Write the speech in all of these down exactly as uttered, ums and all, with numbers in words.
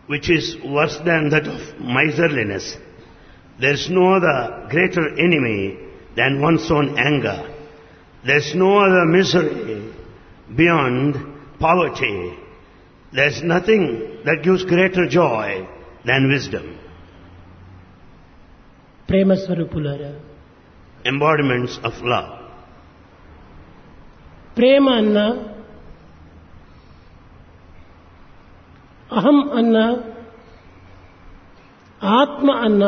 which is worse than that of miserliness. There is no other greater enemy than one's own anger. There is no other misery beyond poverty. There is nothing that gives greater joy than wisdom. ప్రేమ స్వరూపులారా, Embodiments of love. ప్రేమ అన్న, అహం అన్న, ఆత్మ అన్న,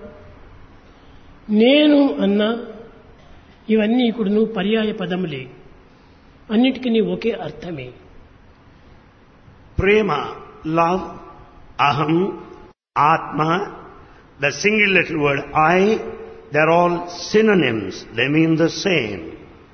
నేను అన్న, ఇవన్నీ ఇప్పుడు పర్యాయ పదములే. అన్నిటికీ ఒకే అర్థమే. Prema, love, aham, atma, the single little word I, they're all synonyms. They mean the same.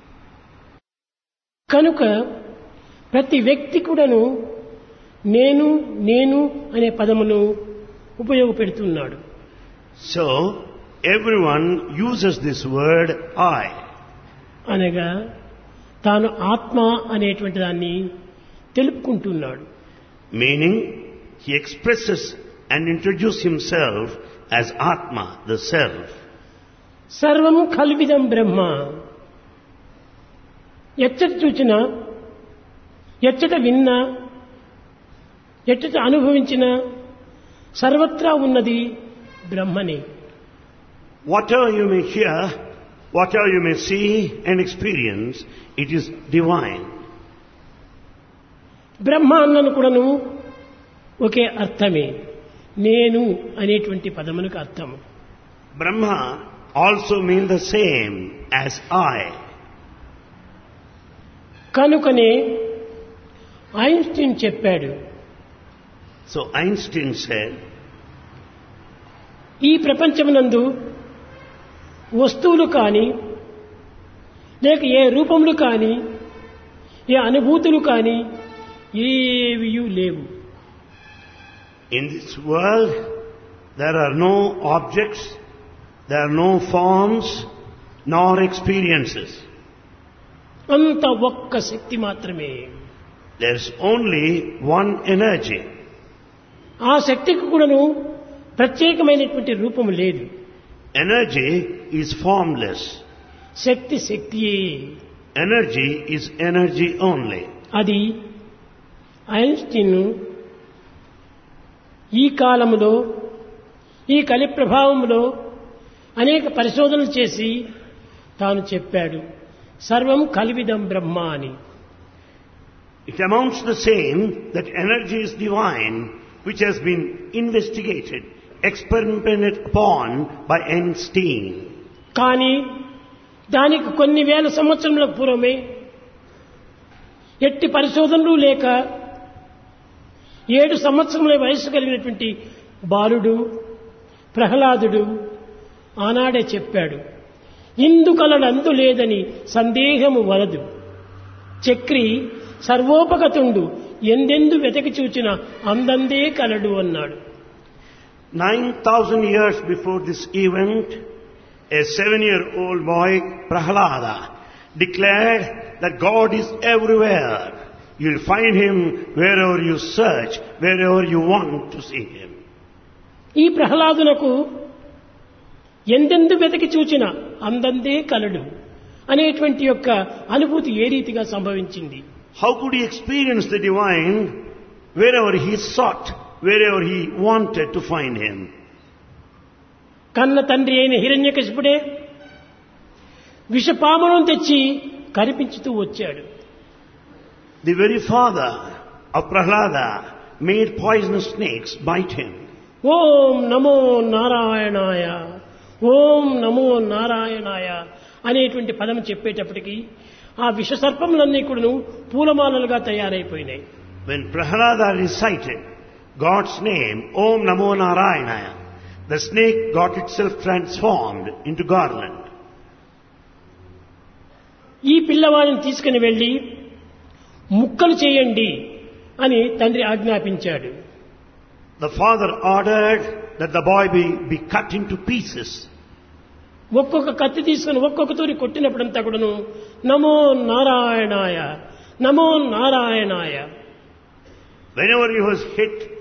కనుక ప్రతి వ్యక్తి కూడాను నేను నేను అనే పదమును ఉపయోగపెడుతున్నాడు. So, everyone uses this word I. అనగా తాను ఆత్మ అనేటువంటి దాన్ని తెలుపుకుంటున్నాడు. Meaning, he expresses and introduces himself as Atma, the self. సర్వం కల్విదం బ్రహ్మ. ఎచ్చట చూచినా, ఎచ్చట విన్నా, ఎచ్చట అనుభవించినా సర్వత్రా ఉన్నది బ్రహ్మనే. Whatever you may hear, whatever you may see and experience, it is divine. బ్రహ్మ అన్నను కూడాను ఒకే అర్థమే. నేను అనేటువంటి పదమునకు అర్థము. Brahma also means the same as I. కనుకనే ఐన్స్టీన్ చెప్పాడు, So Einstein said, ఈ ప్రపంచమునందు వస్తువులు కానీ, లేక ఏ రూపములు కానీ, ఏ అనుభూతులు కానీ ఏవియూ లేవు. in this world there are no objects, there are no forms, nor experiences. అంత ఒక్క శక్తి మాత్రమే. There is only one energy. ఆ శక్తికి కూడాను ప్రత్యేకమైనటువంటి రూపము లేదు. Energy is formless. Shakti శక్తియే. Energy is energy only. అది ఐన్స్టీన్ ఈ కాలములో, ఈ కలి ప్రభావంలో అనేక పరిశోధనలు చేసి తాను చెప్పాడు, సర్వం కల్విదం బ్రహ్మ అని. It amounts the same that energy is divine, which has been investigated, experimented upon by Einstein. కానీ దానికి కొన్ని వేల సంవత్సరముల పూర్వమే ఎట్టి పరిశోధనలు లేక ఏడు సంవత్సరముల వయసు కలిగినటువంటి బాలుడు ప్రహ్లాదుడు ఆనాడే చెప్పాడు, ఇందుకలడందు లేదని సందేహము వలదు, చక్రి సర్వోపగతుండు, ఎందెందు వెతకి చూచిన అందందే కలడు అన్నాడు. Nine thousand years before this event, a seven-year-old boy, Prahlada, declared that God is everywhere. You'll find Him wherever you search, wherever you want to see Him. ఈ ప్రహ్లాదునకు ఎందెందు వెతకి చూచిన అందందే కలడు అనేటువంటి యొక్క అనుభూతి ఏ రీతిగా సంభవించింది? How could he experience the divine wherever he sought, wherever he wanted to find Him? కన్న తండ్రి అయిన హిరణ్యకశిపుడే విషపామును తెచ్చి కనిపించుతూ వచ్చాడు. The very father of Prahlada made poisonous snakes bite him. ఓం నమో నారాయణాయ, ఓం నమో నారాయణాయ అనేటువంటి పదం చెప్పేటప్పటికి ఆ విషసర్పములన్నీ కూడాను పూలమాలలుగా తయారైపోయినాయి. When Prahlada recited God's name, Om Namo Narayanaya, the snake got itself transformed into garland. ఈ పిల్లవాడిని తీసుకుని వెళ్లి ముక్కలు చేయండి అని తండ్రి ఆజ్ఞాపించాడు. The father ordered that the boy be, be cut into pieces. ఒక్కొక్క కత్తి తీసుకుని ఒక్కొక్క తూరి కొట్టినప్పుడంతా కూడాను నమో నారాయణాయ, నమో నారాయణాయ. Whenever he was hit